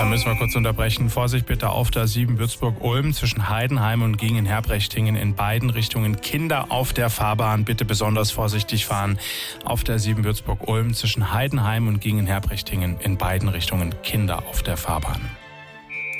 Da müssen wir kurz unterbrechen. Vorsicht bitte auf der 7 Würzburg-Ulm zwischen Heidenheim und Gingen-Herbrechtingen in beiden Richtungen. Kinder auf der Fahrbahn, bitte besonders vorsichtig fahren. Auf der 7 Würzburg-Ulm zwischen Heidenheim und Gingen-Herbrechtingen in beiden Richtungen. Kinder auf der Fahrbahn.